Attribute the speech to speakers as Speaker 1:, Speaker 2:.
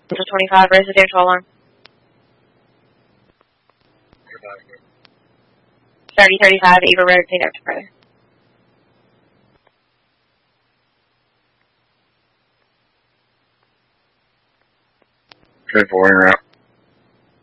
Speaker 1: 25, residential alarm. 3035 Eva Road, St. October.
Speaker 2: 10-4 en route.